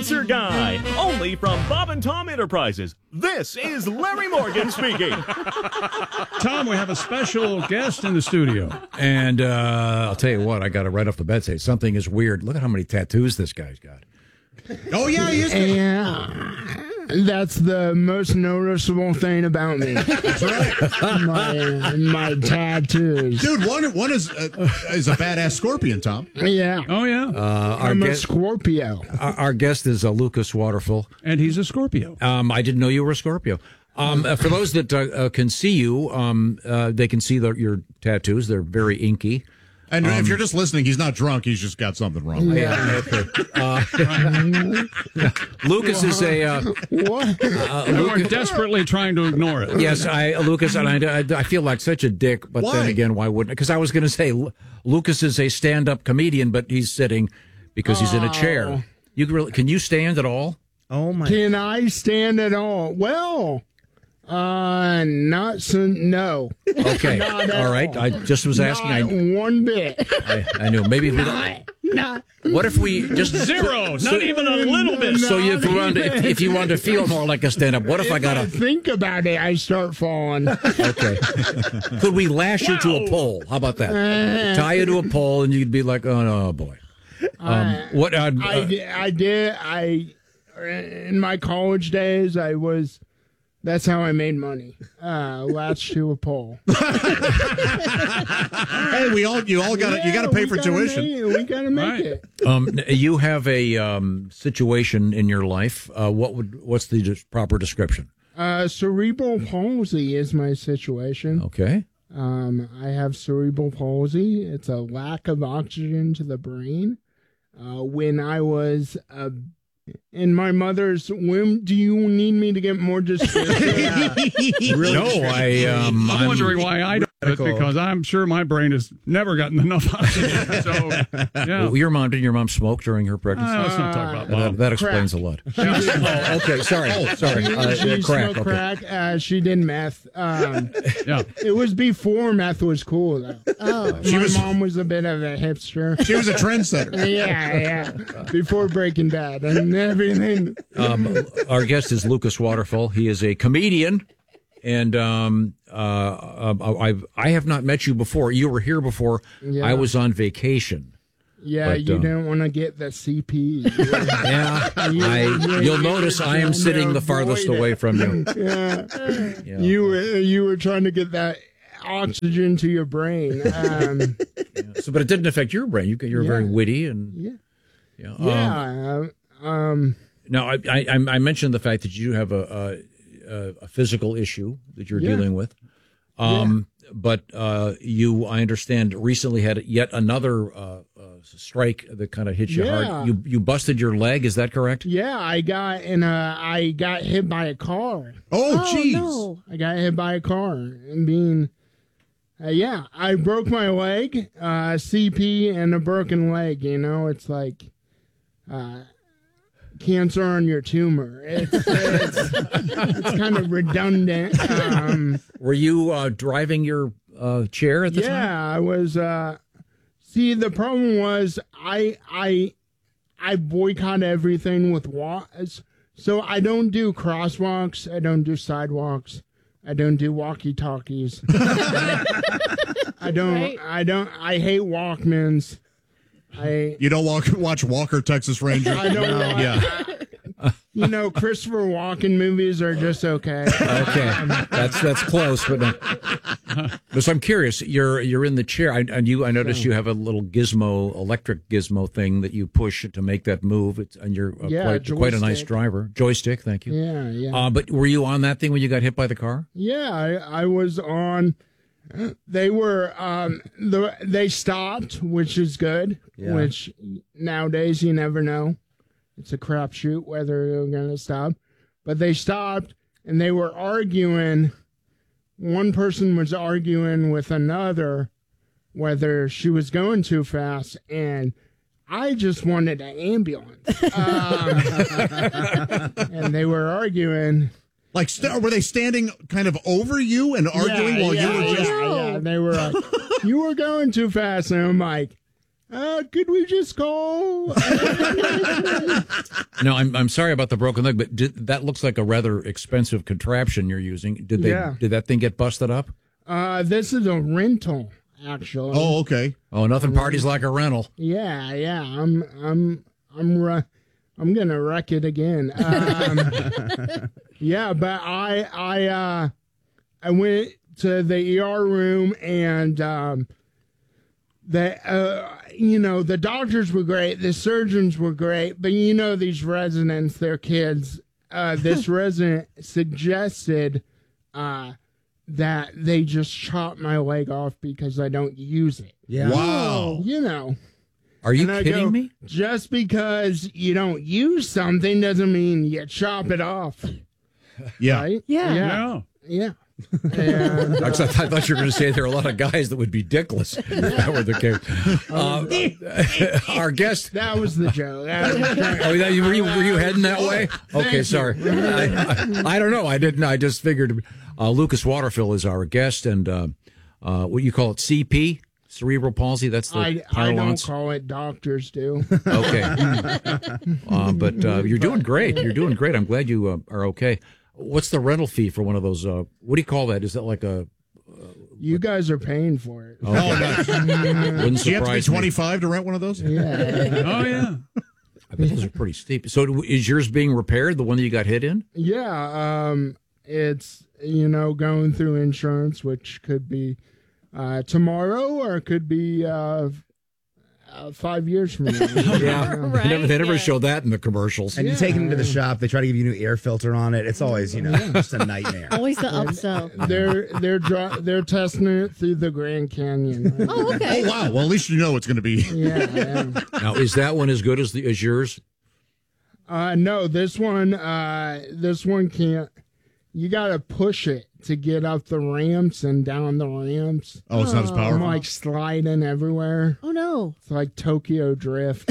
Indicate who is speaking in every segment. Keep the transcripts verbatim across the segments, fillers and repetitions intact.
Speaker 1: Answer Guy, only from Bob and Tom Enterprises. This is Larry Morgan speaking.
Speaker 2: Tom, we have a special guest in the studio.
Speaker 3: And uh, I'll tell you what, I got to right off the bat say something is weird. Look at how many tattoos this guy's got.
Speaker 4: Oh, yeah, he is.
Speaker 5: Yeah. That's the most noticeable thing about me.
Speaker 4: That's right.
Speaker 5: my, my tattoos.
Speaker 4: Dude, one one is uh, is a badass scorpion, Tom.
Speaker 5: Yeah.
Speaker 2: Oh, yeah.
Speaker 3: Uh, our
Speaker 5: I'm a
Speaker 3: guest,
Speaker 5: Scorpio.
Speaker 3: our, our guest is uh, Lucas Waterful.
Speaker 2: And he's a Scorpio.
Speaker 3: Um, I didn't know you were a Scorpio. Um, uh, for those that uh, uh, can see you, um, uh, they can see the, your tattoos. They're very inky.
Speaker 4: And
Speaker 3: Um,
Speaker 4: if you're just listening, he's not drunk. He's just got something wrong.
Speaker 5: Yeah.
Speaker 3: Okay. Uh, Lucas is a. Uh,
Speaker 5: What?
Speaker 3: uh,
Speaker 2: And we're
Speaker 3: Lucas,
Speaker 2: desperately trying to ignore it.
Speaker 3: yes, I Lucas, and I, I, I feel like such a dick. But
Speaker 4: Why?
Speaker 3: then again, why wouldn't? Because I was going to say Lu- Lucas is a stand-up comedian, but he's sitting because he's in a chair. You can, really, can you stand at all?
Speaker 6: Oh my!
Speaker 5: Can I stand at all? Well, uh, not so, no.
Speaker 3: Okay,
Speaker 5: Not at
Speaker 3: all right.
Speaker 5: all.
Speaker 3: I just was asking.
Speaker 5: Not
Speaker 3: I,
Speaker 5: one bit.
Speaker 3: I, I knew maybe. If we,
Speaker 5: Not.
Speaker 3: what if we just
Speaker 2: Zero. Not even a little bit.
Speaker 3: So you, if, you wanted to, if, if you wanted to feel more like a stand-up, what if I got
Speaker 5: I
Speaker 3: a?
Speaker 5: think about it, I start falling.
Speaker 3: Okay. Could we lash you to a pole? How about that? Tie you to a pole, and you'd be like, oh no, boy. Um, what? Uh,
Speaker 5: I,
Speaker 3: uh,
Speaker 5: di- I did. I in my college days, I was. That's how I made money. Uh, latched to a pole.
Speaker 4: Hey, we all you all got to you got to pay
Speaker 5: we
Speaker 4: for
Speaker 5: gotta
Speaker 4: tuition.
Speaker 5: Make it. We gotta make
Speaker 2: Right.
Speaker 5: it.
Speaker 3: um, you have a um, situation in your life. Uh, what would? What's the des- proper description?
Speaker 5: Uh, cerebral palsy is my situation.
Speaker 3: Okay.
Speaker 5: Um, I have cerebral palsy. It's a lack of oxygen to the brain. Uh, when I was uh, in my mother's womb, do you need me to get more descriptive?
Speaker 3: No, I. Um,
Speaker 2: I'm wondering why I don't have it, because I'm sure my brain has never gotten enough oxygen. So, yeah.
Speaker 3: Well, your mom didn't your mom smoke during her pregnancy?
Speaker 2: Uh, let's not talk about
Speaker 3: that,
Speaker 2: Bob.
Speaker 3: that explains a lot. oh, okay. Sorry. Sorry.
Speaker 5: She,
Speaker 3: Uh,
Speaker 5: she
Speaker 3: uh, crack.
Speaker 5: smoked
Speaker 3: Okay.
Speaker 5: crack. Uh, she did meth. Um,
Speaker 2: Yeah.
Speaker 5: it was before meth was cool, though.
Speaker 6: Oh,
Speaker 5: My
Speaker 4: was-
Speaker 5: mom was a bit of a hipster.
Speaker 4: She was a trendsetter.
Speaker 5: Yeah, yeah. Before Breaking Bad and everything.
Speaker 3: Um, our guest is Lucas Waterfall. He is a comedian, and um, uh, I I have not met you before. You were here before.
Speaker 5: Yeah.
Speaker 3: I was on vacation.
Speaker 5: Yeah,
Speaker 3: But,
Speaker 5: you
Speaker 3: uh,
Speaker 5: don't want to get the C P.
Speaker 3: Yeah, I, you'll notice I am sitting the farthest
Speaker 5: avoid it.
Speaker 3: away from you.
Speaker 5: Yeah.
Speaker 3: Yeah.
Speaker 5: You were you were trying to get that oxygen to your brain. Um,
Speaker 3: So, but it didn't affect your brain. You, you're
Speaker 5: Yeah.
Speaker 3: very witty, and
Speaker 5: yeah,
Speaker 3: yeah. Um,
Speaker 5: yeah. uh, Um,
Speaker 3: now, I, I I mentioned the fact that you have a a, a physical issue that you're
Speaker 5: Yeah.
Speaker 3: dealing with. Um, but uh, you, I understand, recently had yet another uh, uh, strike that kind of hit you
Speaker 5: Yeah.
Speaker 3: hard. You you busted your leg. Is that correct?
Speaker 5: yeah, I got in a I got hit by a car.
Speaker 4: Oh,
Speaker 6: oh
Speaker 4: jeez.
Speaker 6: no!
Speaker 5: I got hit by a car and being. Uh, yeah, I broke my leg, uh, C P, and a broken leg. You know, it's like uh, cancer on your tumor. It's it's, it's kind of redundant. Um,
Speaker 3: Were you uh, driving your uh, chair at the time?
Speaker 5: yeah, I was. Uh, see, the problem was I I I boycott everything with walks. So I don't do crosswalks. I don't do sidewalks. I don't do walkie-talkies. I don't.
Speaker 6: Right.
Speaker 5: I don't. I hate Walkmans. I.
Speaker 4: You don't walk, watch Walker, Texas Ranger.
Speaker 5: I don't. I-
Speaker 4: Yeah.
Speaker 5: You know, Christopher Walken movies are just okay.
Speaker 3: Okay, that's that's close, but no. So I'm curious. You're you're in the chair, I, and you. I noticed you have a little gizmo, electric gizmo thing that you push to make that move. It's, and you're uh,
Speaker 5: Yeah,
Speaker 3: quite quite a nice
Speaker 5: joystick.
Speaker 3: driver. Joystick, thank you.
Speaker 5: Yeah, yeah.
Speaker 3: Uh, but were you on that thing when you got hit by the car?
Speaker 5: Yeah, I, I was on. They were um the they stopped, which is good.
Speaker 3: Yeah.
Speaker 5: Which nowadays you never know. It's a crapshoot whether they're gonna stop, but they stopped and they were arguing. One person was arguing with another whether she was going too fast, and I just wanted an ambulance. Um, and they were arguing.
Speaker 4: Like, st- were they standing kind of over you and arguing
Speaker 5: yeah,
Speaker 4: while
Speaker 5: yeah,
Speaker 4: you were just?
Speaker 5: yeah, yeah. They were like, you were going too fast, and I'm like, uh, could we just call?
Speaker 3: Now, I'm I'm sorry about the broken leg, but did, that looks like a rather expensive contraption you're using. Did they?
Speaker 5: Yeah.
Speaker 3: Did that thing get busted up?
Speaker 5: Uh, this is a rental, actually.
Speaker 4: Oh, okay.
Speaker 3: Oh, nothing parties like a rental.
Speaker 5: Yeah, yeah. I'm, I'm, I'm, ru- I'm gonna wreck it again. Um, yeah, but I, I, uh, I went to the E R room and, um, the, uh, you know, the doctors were great, the surgeons were great, but you know, these residents, they're kids. Uh, this resident suggested, uh, that they just chop my leg off because I don't use it.
Speaker 6: Yeah.
Speaker 4: Wow.
Speaker 5: You know.
Speaker 3: Are you
Speaker 5: And I
Speaker 3: kidding
Speaker 5: go,
Speaker 3: me?
Speaker 5: Just because you don't use something doesn't mean you chop it off.
Speaker 4: Yeah.
Speaker 5: Right?
Speaker 7: Yeah.
Speaker 5: Yeah.
Speaker 2: Yeah.
Speaker 5: Yeah. And,
Speaker 3: I thought, I thought you were going to say there are a lot of guys that would be dickless if that were the case. Uh, our guest.
Speaker 5: that was the joke. That was the joke.
Speaker 3: Oh, that, were you were you heading that way? Okay,
Speaker 5: you.
Speaker 3: sorry. I, I, I don't know. I didn't. I just figured. Uh, Lucas Waterfill is our guest, and uh, uh, what you call it, C P, cerebral palsy. That's the
Speaker 5: I, I don't
Speaker 3: parlance.
Speaker 5: call it, doctors do.
Speaker 3: Okay, uh, but uh, you're doing great. You're doing great. I'm glad you uh, are okay. What's the rental fee for one of those? Uh, what do you call that? Is that like a?
Speaker 5: You guys are paying for it.
Speaker 4: Oh, nice.
Speaker 3: Wouldn't
Speaker 4: Do you have to be
Speaker 3: surprise me.
Speaker 4: twenty-five to rent one of those?
Speaker 5: Yeah.
Speaker 2: Oh, yeah.
Speaker 3: I bet those are pretty steep. So, is yours being repaired? The one that you got hit in?
Speaker 5: Yeah. Um, it's, you know, going through insurance, which could be uh, tomorrow or it could be uh, uh, five years from now.
Speaker 3: Yeah,
Speaker 7: Right,
Speaker 3: they never, they never
Speaker 7: yeah.
Speaker 3: show that in the commercials.
Speaker 6: And you take them to the shop, they try to give you a new air filter on it. It's always, you know, just a nightmare.
Speaker 7: Always the upsell.
Speaker 5: They're they're dri- they're testing it through the Grand Canyon. Right?
Speaker 7: Oh, okay.
Speaker 4: Oh, wow. Well, at least you know it's going to be.
Speaker 5: Yeah, yeah.
Speaker 3: Now, is that one as good as the as yours?
Speaker 5: Uh, no, this one, uh, this one can't. You got to push it to get up the ramps and down the ramps.
Speaker 4: Oh, it's not as
Speaker 5: I'm
Speaker 4: powerful.
Speaker 5: like sliding everywhere.
Speaker 7: Oh, no.
Speaker 5: It's like Tokyo Drift.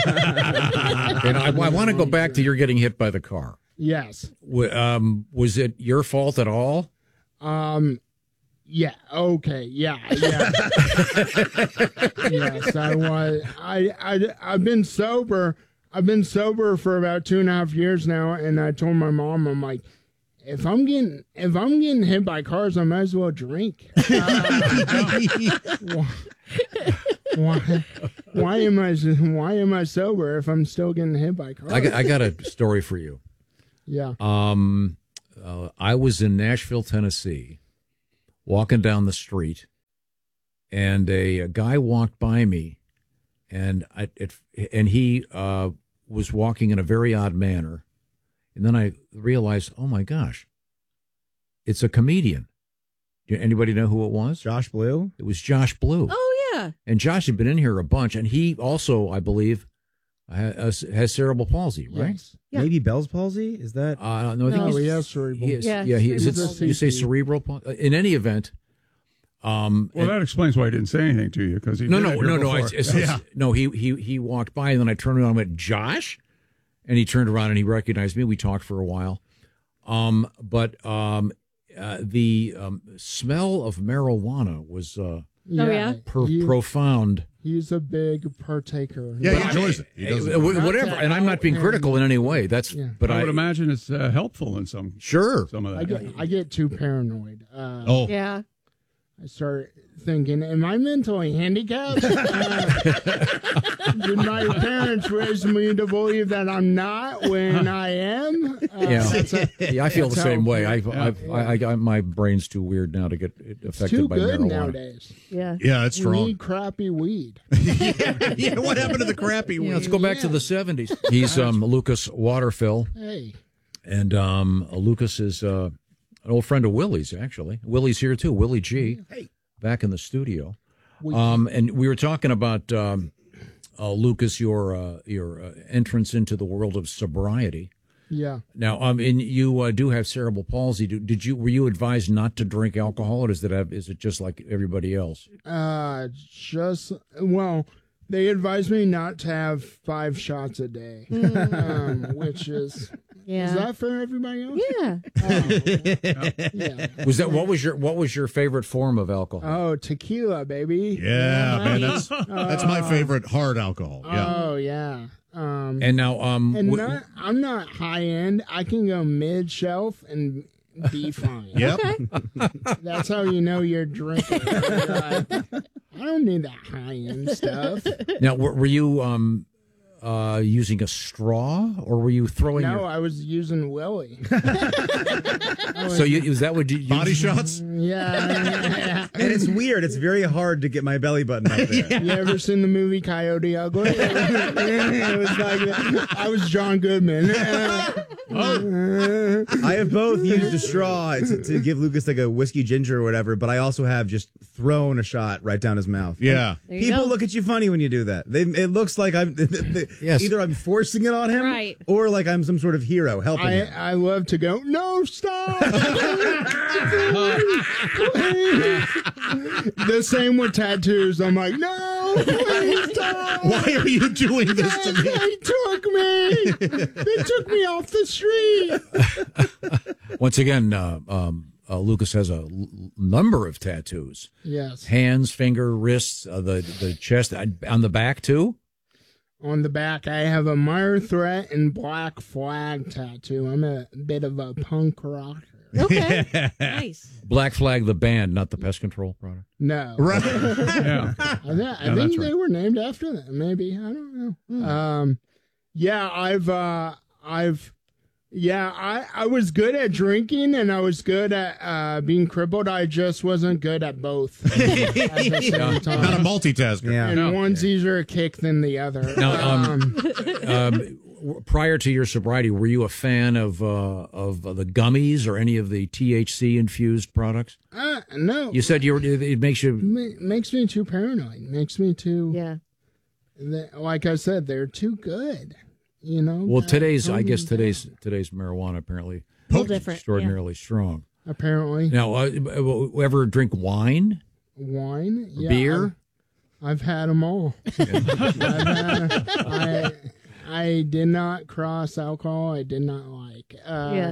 Speaker 3: And I, I want to go back to your getting hit by the car.
Speaker 5: Yes.
Speaker 3: W- Um, was it your fault at all?
Speaker 5: Um. Yeah. Okay. Yeah. Yeah. Yes, I was. I. I. I've been sober. I've been sober for about two and a half years now, and I told my mom, I'm like, if I'm getting if I'm getting hit by cars, I might as well drink. Uh, why, why, why am I why am I sober if I'm still getting hit by cars?
Speaker 3: I got, I got a story for you.
Speaker 5: Yeah.
Speaker 3: Um, uh, I was in Nashville, Tennessee, walking down the street, and a, a guy walked by me, and I it, and he uh, was walking in a very odd manner, and then I realized, oh my gosh, it's a comedian. Do anybody know who it was?
Speaker 6: Josh Blue?
Speaker 3: It was Josh Blue.
Speaker 7: Oh, yeah.
Speaker 3: And Josh had been in here a bunch, and he also, I believe, has, has cerebral palsy, right?
Speaker 5: Yes.
Speaker 7: Yeah.
Speaker 6: Maybe Bell's palsy? Is that?
Speaker 3: Uh, no, I think
Speaker 5: No,
Speaker 3: he's,
Speaker 5: he has cerebral.
Speaker 3: he is,
Speaker 7: Yeah,
Speaker 3: yeah, he is.
Speaker 7: cerebral
Speaker 3: It's, you say
Speaker 5: palsy.
Speaker 3: cerebral palsy. In any event, um,
Speaker 2: Well,
Speaker 3: and-
Speaker 2: that explains why he didn't say anything to you because he
Speaker 3: no,
Speaker 2: did
Speaker 3: no,
Speaker 2: it here
Speaker 3: no, no,
Speaker 2: before.
Speaker 3: it's, it's,
Speaker 4: Yeah.
Speaker 3: it's- no. He he he walked by, and then I turned around and went, Josh, and he turned around and he recognized me. We talked for a while, um, but um, uh, the um, smell of marijuana was uh,
Speaker 5: Yeah.
Speaker 7: Oh, yeah?
Speaker 3: per-
Speaker 5: He-
Speaker 3: profound.
Speaker 5: He's a big partaker.
Speaker 4: Yeah, he enjoys it. He
Speaker 3: Uh,
Speaker 4: does it.
Speaker 3: wh- whatever, and I'm not being critical in any way. That's,
Speaker 5: Yeah.
Speaker 3: but
Speaker 2: I
Speaker 3: I,
Speaker 2: would imagine it's uh, helpful in some
Speaker 3: sure.
Speaker 2: some of
Speaker 5: I
Speaker 2: that.
Speaker 5: get I get too paranoid. Uh,
Speaker 4: Oh,
Speaker 7: Yeah.
Speaker 5: I start thinking, am I mentally handicapped? Uh, did my parents raise me to believe that I'm not when I am? Uh,
Speaker 3: Yeah.
Speaker 5: that's a-
Speaker 3: Yeah, I feel the
Speaker 5: That's
Speaker 3: same
Speaker 5: how-
Speaker 3: way. I've, I've, I, I, I, my brain's too weird now to get
Speaker 5: it's
Speaker 3: affected
Speaker 5: too
Speaker 3: by
Speaker 5: good
Speaker 3: marijuana.
Speaker 5: nowadays.
Speaker 7: Yeah.
Speaker 4: yeah, it's
Speaker 5: We
Speaker 4: strong.
Speaker 5: need crappy weed.
Speaker 4: yeah, yeah, what happened to the crappy
Speaker 3: Yeah,
Speaker 4: weed?
Speaker 3: let's go back to the seventies. He's um, Lucas Waterfill,
Speaker 5: Hey,
Speaker 3: and um, Lucas is uh, an old friend of Willie's, actually. Willie's here, too. Willie G, back in the studio. Um, and we were talking about, um, uh, Lucas, your uh, your uh, entrance into the world of sobriety.
Speaker 5: yeah.
Speaker 3: Now, um, and you uh, do have cerebral palsy. Do, did you were you advised not to drink alcohol, or does that have, is it just like everybody else?
Speaker 5: Uh, just well, they advised me not to have five shots a day, um, which is
Speaker 7: Yeah.
Speaker 5: is that for everybody else?
Speaker 7: Yeah.
Speaker 5: Oh, yeah.
Speaker 3: Was that what was your what was your favorite form of alcohol?
Speaker 5: Oh, tequila, baby.
Speaker 4: Yeah, man,
Speaker 5: right.
Speaker 4: that's that's my favorite hard alcohol. Yeah.
Speaker 5: Oh yeah. Um,
Speaker 3: And now, um,
Speaker 5: and
Speaker 3: w-
Speaker 5: not, I'm not high end. I can go mid shelf and be fine.
Speaker 4: Yep.
Speaker 5: That's how you know you're drinking. You're like, I don't need that high end stuff.
Speaker 3: now were, were you um, uh, using a straw, or were you throwing?
Speaker 5: No,
Speaker 3: your,
Speaker 5: I was using Willie.
Speaker 3: so you, is that what you, you
Speaker 4: Body shots?
Speaker 5: Yeah.
Speaker 6: And it's weird. It's very hard to get my belly button up there.
Speaker 5: You ever seen the movie Coyote Ugly? It was like I was John Goodman.
Speaker 6: I have both used a straw to, to give Lucas like a whiskey ginger or whatever, but I also have just thrown a shot right down his mouth.
Speaker 4: Yeah.
Speaker 7: There you
Speaker 6: People
Speaker 7: go.
Speaker 6: look at you funny when you do that. They, it looks like I'm
Speaker 3: Yes.
Speaker 6: either I'm forcing it on him,
Speaker 7: Right.
Speaker 6: or like I'm some sort of hero helping
Speaker 5: I,
Speaker 6: him.
Speaker 5: I love to go, no, stop. The same with tattoos. I'm like, no, please stop.
Speaker 4: Why are you doing this to me?
Speaker 5: They took me. They took me off the street.
Speaker 3: Once again, uh, um, uh, Lucas has a l- number of tattoos:
Speaker 5: Yes.
Speaker 3: hands, finger, wrists, uh, the the chest, uh, on the back too.
Speaker 5: On the back, I have a Meyer Threat and Black Flag tattoo. I'm a bit of a punk rocker.
Speaker 7: Okay. Nice.
Speaker 3: Black Flag, the band, not the pest control product.
Speaker 5: No.
Speaker 4: Right.
Speaker 2: Yeah.
Speaker 5: I, th- I
Speaker 2: Yeah,
Speaker 5: think
Speaker 2: that's
Speaker 5: they
Speaker 2: right.
Speaker 5: were named after them. Maybe. I don't know. Um, yeah, I've, uh, I've, yeah, I, I was good at drinking and I was good at uh, being crippled. I just wasn't good at both at the same time.
Speaker 4: Not a multitasker.
Speaker 6: Yeah.
Speaker 5: And
Speaker 2: No.
Speaker 5: one's easier a kick than the other.
Speaker 3: Now, um,
Speaker 5: Um,
Speaker 3: Um, w- prior to your sobriety, were you a fan of uh, of uh, the gummies or any of the T H C infused products?
Speaker 5: uh, no.
Speaker 3: You said you were. It makes you.
Speaker 5: Ma- makes me too paranoid. Makes me too,
Speaker 7: Yeah.
Speaker 5: th- like I said, they're too good. You know.
Speaker 3: Well,
Speaker 5: God,
Speaker 3: today's. I
Speaker 5: calm
Speaker 3: guess
Speaker 5: them
Speaker 3: today's
Speaker 5: down.
Speaker 3: today's marijuana apparently
Speaker 7: A little different.
Speaker 3: extraordinarily strong.
Speaker 5: Apparently,
Speaker 3: Now, uh, w- ever drink wine?
Speaker 5: wine, yeah,
Speaker 3: Beer?
Speaker 5: I've, I've had them all. I've had, I I did not cross alcohol. I did not like. Uh,
Speaker 7: Yeah.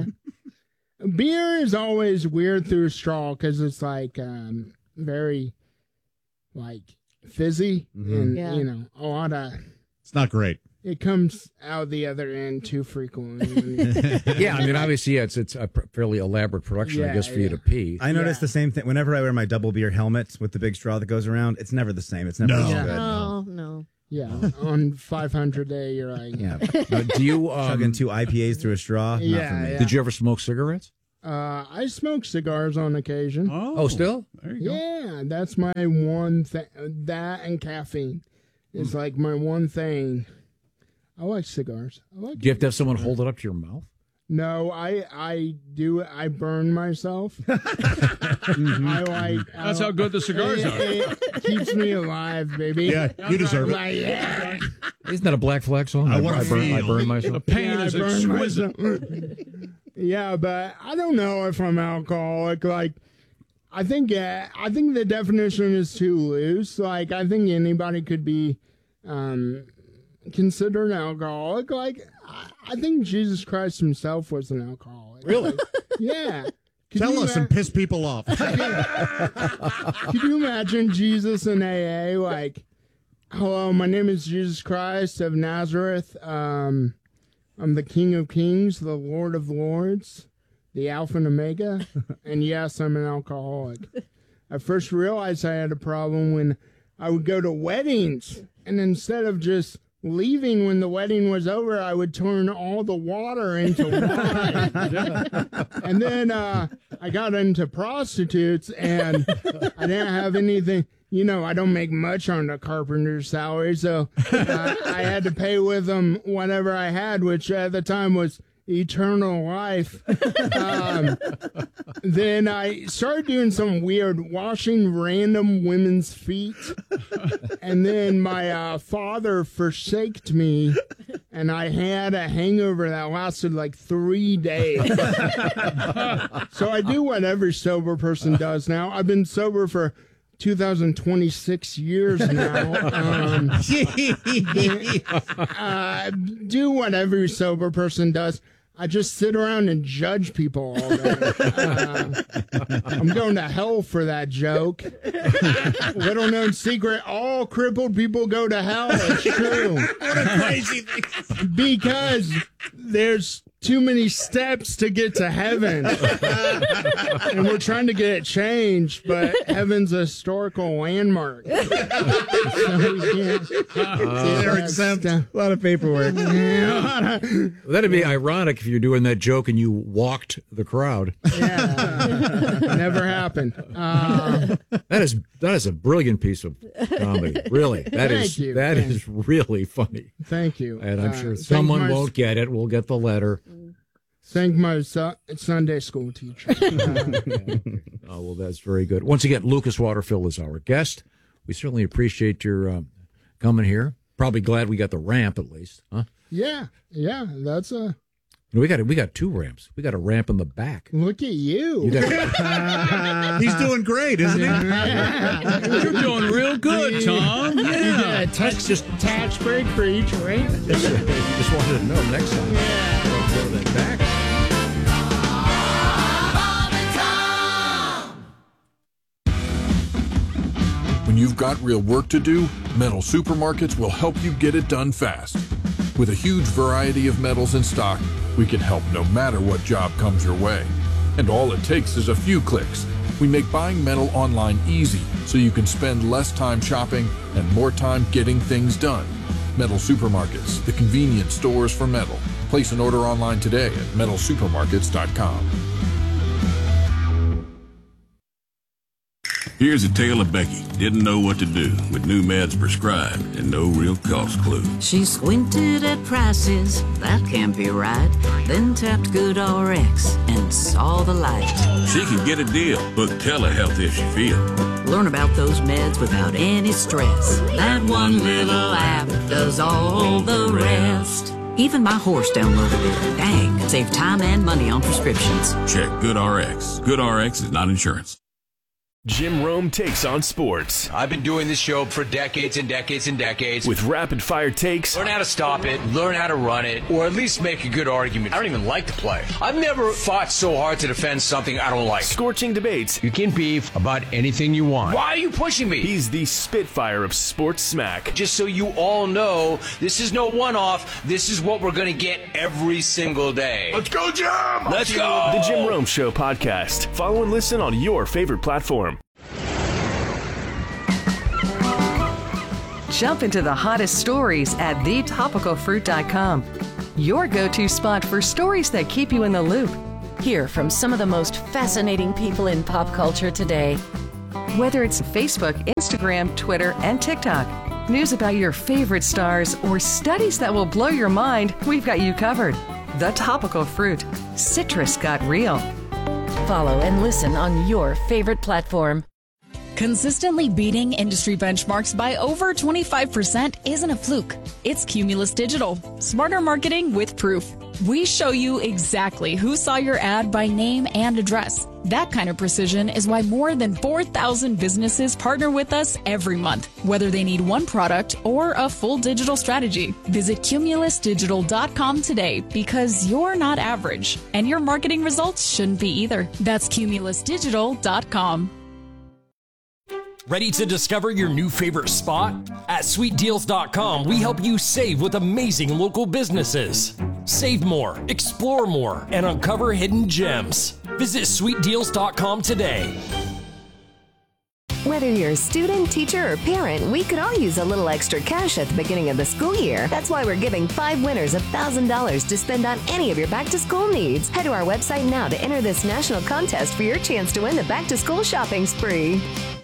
Speaker 5: Beer is always weird through a straw because it's like um, very like fizzy and
Speaker 7: Yeah.
Speaker 5: you know a lot of.
Speaker 4: It's not great.
Speaker 5: It comes out the other end too frequently.
Speaker 3: Yeah, I mean, obviously, yeah, it's it's a pr- fairly elaborate production, I
Speaker 5: Yeah,
Speaker 3: guess, for you
Speaker 5: yeah.
Speaker 3: to pee.
Speaker 6: I notice
Speaker 5: Yeah.
Speaker 6: the same thing whenever I wear my double beer helmet with the big straw that goes around. It's never the same. It's never
Speaker 4: No.
Speaker 6: as
Speaker 5: Yeah.
Speaker 6: good.
Speaker 7: Oh, no.
Speaker 5: Yeah, on five hundred day, you're like,
Speaker 6: Yeah,
Speaker 3: Now, do you? Um,
Speaker 6: chugging two I P As through a straw. Not
Speaker 5: Yeah,
Speaker 6: for me.
Speaker 5: yeah.
Speaker 3: Did you ever smoke cigarettes?
Speaker 5: uh, I smoke cigars on occasion.
Speaker 2: Oh,
Speaker 3: Oh, still?
Speaker 2: There you go.
Speaker 5: Yeah, that's my one thing. That and caffeine is like my one thing. I like cigars. I like.
Speaker 3: Do you have to have someone hold it up to your mouth?
Speaker 5: No, I I do. I burn myself. I like.
Speaker 2: That's
Speaker 5: I,
Speaker 2: how good the cigars
Speaker 5: it,
Speaker 2: are.
Speaker 5: it keeps me alive, baby.
Speaker 4: Yeah, you deserve it.
Speaker 5: Like, yeah.
Speaker 3: Isn't that a Black Flag song?
Speaker 4: I wanna
Speaker 3: burn, I
Speaker 4: feel.
Speaker 3: burn
Speaker 2: The
Speaker 3: myself.
Speaker 2: pain
Speaker 5: Yeah,
Speaker 2: is
Speaker 5: I burn
Speaker 2: exquisite.
Speaker 5: myself. Yeah, but I don't know if I'm alcoholic. Like, I think yeah, I think the definition is too loose. Like, I think anybody could be um, considered an alcoholic. Like, I, I think Jesus Christ himself was an alcoholic.
Speaker 3: Really?
Speaker 5: Yeah. Could
Speaker 4: Tell
Speaker 5: you
Speaker 4: us
Speaker 5: ima-
Speaker 4: and piss people off.
Speaker 5: Could you imagine Jesus in A A? Like, hello, my name is Jesus Christ of Nazareth. Um, I'm the King of Kings, the Lord of Lords, the Alpha and Omega. And yes, I'm an alcoholic. I first realized I had a problem when I would go to weddings, and instead of just leaving when the wedding was over, I would turn all the water into wine. And then uh, I got into prostitutes, and I didn't have anything. You know, I don't make much on the carpenter's salary, so uh, I had to pay with them whatever I had, which at the time was eternal life. Um, then I started doing some weird washing random women's feet. And then my uh, father forsaked me, and I had a hangover that lasted like three days. So I do what every sober person does now. I've been sober for two thousand twenty-six years now. Um, uh, do what every sober person does. I just sit around and judge people all day. Uh, I'm going to hell for that joke. Little known secret, all crippled people go to hell. It's true.
Speaker 4: What a crazy thing.
Speaker 5: Because there's too many steps to get to heaven. And we're trying to get it changed, but heaven's a historical landmark. So we can't.
Speaker 6: Uh, they're exempt. A lot of paperwork.
Speaker 5: Yeah.
Speaker 3: Well, that'd be ironic if you're doing that joke and you walked the crowd.
Speaker 5: Yeah. Never happened. Uh,
Speaker 3: That is that is a brilliant piece of comedy. Really, that
Speaker 5: Thank
Speaker 3: is
Speaker 5: you.
Speaker 3: that
Speaker 5: Thank
Speaker 3: is really funny.
Speaker 5: Thank you.
Speaker 3: And I'm
Speaker 5: Uh,
Speaker 3: sure
Speaker 5: thank
Speaker 3: someone
Speaker 5: my-
Speaker 3: won't get it. We'll get the letter.
Speaker 5: Thank my su- Sunday school teacher. Uh,
Speaker 3: Oh well, that's very good. Once again, Lucas Waterfield is our guest. We certainly appreciate your um, coming here. Probably glad we got the ramp at least, huh?
Speaker 5: yeah, yeah, that's a.
Speaker 3: We got we got two ramps. We got a ramp in the back.
Speaker 5: Look at you.
Speaker 3: You got-
Speaker 4: He's doing great, isn't he?
Speaker 2: You're doing real good, Tom.
Speaker 5: You
Speaker 2: Yeah.
Speaker 5: get a touch, just tax break for each rate.
Speaker 3: just, just wanted to know next time. I'll throw that back.
Speaker 8: When you've got real work to do, Metal Supermarkets will help you get it done fast. With a huge variety of metals in stock, we can help no matter what job comes your way. And all it takes is a few clicks. We make buying metal online easy so you can spend less time shopping and more time getting things done. Metal Supermarkets, the convenient stores for metal. Place an order online today at metal supermarkets dot com.
Speaker 9: Here's a tale of Becky. Didn't know what to do with new meds prescribed and no real cost clue.
Speaker 10: She squinted at prices, that can't be right. Then tapped GoodRx and saw the light.
Speaker 9: She can get a deal. Book telehealth if she feel.
Speaker 10: Learn about those meds without any stress. That one little app does all the rest. Even my horse downloaded it. Dang, save time and money on prescriptions.
Speaker 9: Check GoodRx. GoodRx is not insurance.
Speaker 11: Jim Rome takes on sports.
Speaker 12: I've been doing this show for decades and decades and decades.
Speaker 11: With rapid fire takes.
Speaker 12: Learn how to stop it, learn how to run it, or at least make a good argument. I don't even like to play. I've never fought so hard to defend something I don't like.
Speaker 11: Scorching debates.
Speaker 12: You can beef about anything you want. Why are you pushing me?
Speaker 11: He's the Spitfire of sports smack.
Speaker 12: Just so you all know, this is no one-off. This is what we're going to get every single day.
Speaker 9: Let's go, Jim!
Speaker 12: Let's go!
Speaker 11: The Jim Rome Show podcast. Follow and listen on your favorite platform.
Speaker 13: Jump into the hottest stories at the topical fruit dot com. Your go-to spot for stories that keep you in the loop.
Speaker 14: Hear from some of the most fascinating people in pop culture today.
Speaker 13: Whether it's Facebook, Instagram, Twitter, and TikTok. News about your favorite stars or studies that will blow your mind, we've got you covered. The Topical Fruit. Citrus got real.
Speaker 14: Follow and listen on your favorite platform.
Speaker 15: Consistently beating industry benchmarks by over twenty-five percent isn't a fluke. It's Cumulus Digital. Smarter marketing with proof. We show you exactly who saw your ad by name and address. That kind of precision is why more than four thousand businesses partner with us every month, whether they need one product or a full digital strategy. Visit cumulus digital dot com today because you're not average, and your marketing results shouldn't be either. That's cumulus digital dot com.
Speaker 16: Ready to discover your new favorite spot? At sweet deals dot com, we help you save with amazing local businesses. Save more, explore more, and uncover hidden gems. Visit sweet deals dot com today.
Speaker 17: Whether you're a student, teacher, or parent, we could all use a little extra cash at the beginning of the school year. That's why we're giving five winners one thousand dollars to spend on any of your back-to-school needs. Head to our website now to enter this national contest for your chance to win the back-to-school shopping spree.